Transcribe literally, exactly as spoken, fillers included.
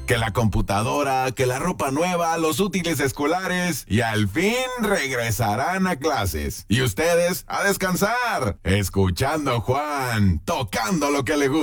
Que la computadora, que la ropa nueva, los útiles escolares y al fin regresarán a clases. Y ustedes a descansar, escuchando a Juan, tocando lo que le gusta.